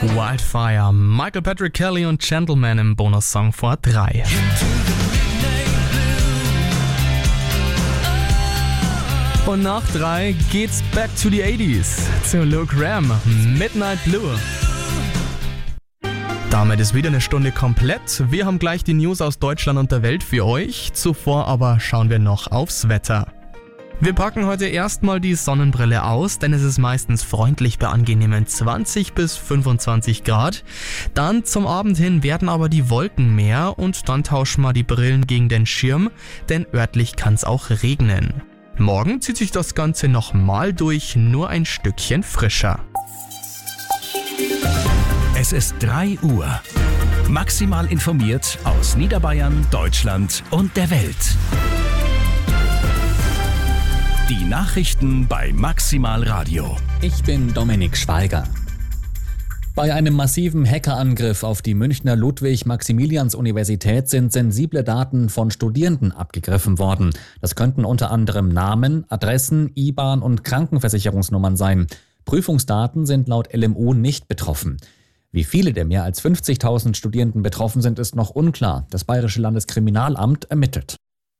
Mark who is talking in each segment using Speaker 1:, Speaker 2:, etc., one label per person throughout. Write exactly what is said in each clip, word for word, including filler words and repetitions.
Speaker 1: Wildfire, Michael Patrick Kelly und Gentleman im Bonussong vor drei. Und nach drei geht's back to the eighties zu Luke Ram, Midnight Blue. Damit ist wieder eine Stunde komplett. Wir haben gleich die News aus Deutschland und der Welt für euch. Zuvor aber schauen wir noch aufs Wetter. Wir packen heute erstmal die Sonnenbrille aus, denn es ist meistens freundlich bei angenehmen zwanzig bis fünfundzwanzig Grad. Dann zum Abend hin werden aber die Wolken mehr und dann tauschen wir die Brillen gegen den Schirm, denn örtlich kann es auch regnen. Morgen zieht sich das Ganze nochmal durch, nur ein Stückchen frischer.
Speaker 2: Es ist drei Uhr. Maximal informiert aus Niederbayern, Deutschland und der Welt. Die Nachrichten bei Maximal Radio.
Speaker 3: Ich bin Dominik Schweiger. Bei einem massiven Hackerangriff auf die Münchner Ludwig-Maximilians-Universität sind sensible Daten von Studierenden abgegriffen worden. Das könnten unter anderem Namen, Adressen, I B A N und Krankenversicherungsnummern sein. Prüfungsdaten sind laut L M U nicht betroffen. Wie viele der mehr als fünfzigtausend Studierenden betroffen sind, ist noch unklar. Das Bayerische Landeskriminalamt ermittelt.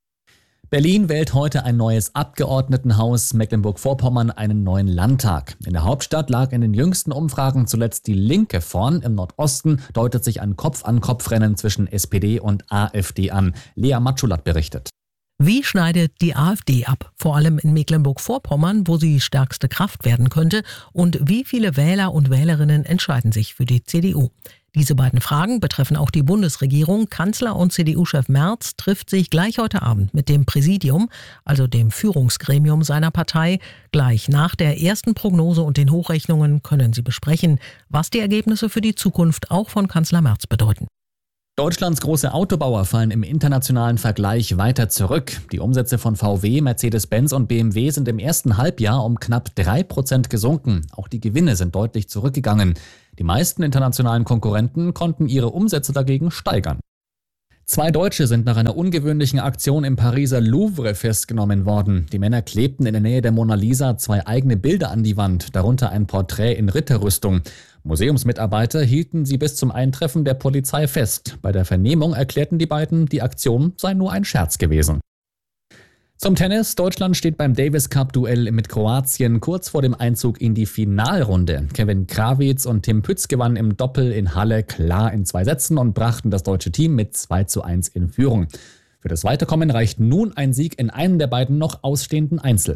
Speaker 3: Berlin wählt heute ein neues Abgeordnetenhaus, Mecklenburg-Vorpommern einen neuen Landtag. In der Hauptstadt lag in den jüngsten Umfragen zuletzt die Linke vorn. Im Nordosten deutet sich ein Kopf-an-Kopf-Rennen zwischen S P D und A f D an. Lea Matschulat berichtet.
Speaker 4: Wie schneidet die AfD ab? Vor allem in Mecklenburg-Vorpommern, wo sie stärkste Kraft werden könnte. Und wie viele Wähler und Wählerinnen entscheiden sich für die C D U? Diese beiden Fragen betreffen auch die Bundesregierung. Kanzler und C D U-Chef Merz trifft sich gleich heute Abend mit dem Präsidium, also dem Führungsgremium seiner Partei. Gleich nach der ersten Prognose und den Hochrechnungen können sie besprechen, was die Ergebnisse für die Zukunft auch von Kanzler Merz bedeuten.
Speaker 3: Deutschlands große Autobauer fallen im internationalen Vergleich weiter zurück. Die Umsätze von V W, Mercedes-Benz und B M W sind im ersten Halbjahr um knapp drei Prozent gesunken. Auch die Gewinne sind deutlich zurückgegangen. Die meisten internationalen Konkurrenten konnten ihre Umsätze dagegen steigern. Zwei Deutsche sind nach einer ungewöhnlichen Aktion im Pariser Louvre festgenommen worden. Die Männer klebten in der Nähe der Mona Lisa zwei eigene Bilder an die Wand, darunter ein Porträt in Ritterrüstung. Museumsmitarbeiter hielten sie bis zum Eintreffen der Polizei fest. Bei der Vernehmung erklärten die beiden, die Aktion sei nur ein Scherz gewesen. Zum Tennis. Deutschland steht beim Davis-Cup-Duell mit Kroatien kurz vor dem Einzug in die Finalrunde. Kevin Krawitz und Tim Pütz gewannen im Doppel in Halle klar in zwei Sätzen und brachten das deutsche Team mit zwei zu eins in Führung. Für das Weiterkommen reicht nun ein Sieg in einem der beiden noch ausstehenden Einzel.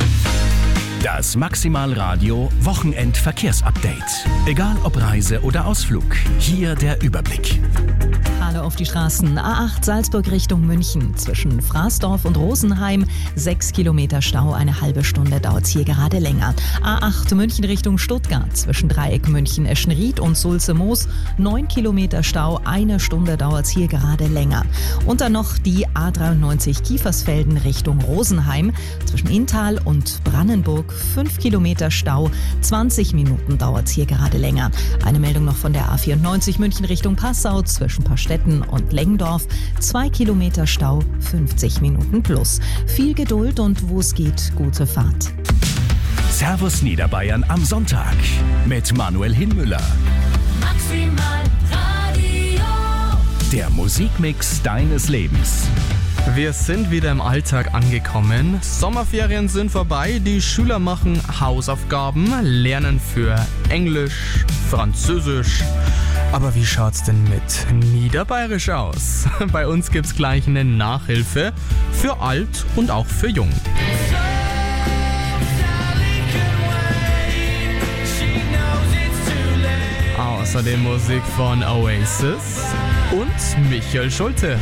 Speaker 2: Das Maximal Radio Wochenend-Verkehrsupdate. Egal ob Reise oder Ausflug, hier der Überblick.
Speaker 5: Gerade auf die Straßen A acht Salzburg Richtung München. Zwischen Fraßdorf und Rosenheim sechs Kilometer Stau, eine halbe Stunde dauert es hier gerade länger. A acht München Richtung Stuttgart. Zwischen Dreieck München Eschenried und Sulze-Moos neun Kilometer Stau, eine Stunde dauert es hier gerade länger. Und dann noch die A dreiundneunzig Kiefersfelden Richtung Rosenheim. Zwischen Inntal und Brandenburg fünf Kilometer Stau, zwanzig Minuten dauert es hier gerade länger. Eine Meldung noch von der A vierundneunzig München Richtung Passau zwischen Pastetten und Lengendorf. zwei Kilometer Stau, fünfzig Minuten plus. Viel Geduld und wo es geht, gute Fahrt.
Speaker 2: Servus Niederbayern am Sonntag mit Manuel Hinmüller.
Speaker 6: Maximal Radio.
Speaker 2: Der Musikmix deines Lebens.
Speaker 1: Wir sind wieder im Alltag angekommen. Sommerferien sind vorbei. Die Schüler machen Hausaufgaben, lernen für Englisch, Französisch. Aber wie schaut's denn mit Niederbayerisch aus? Bei uns gibt's gleich eine Nachhilfe für alt und auch für jung. Außerdem Musik von Oasis und Michael Schulte.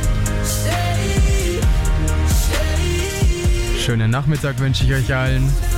Speaker 1: Schönen Nachmittag wünsche ich euch allen.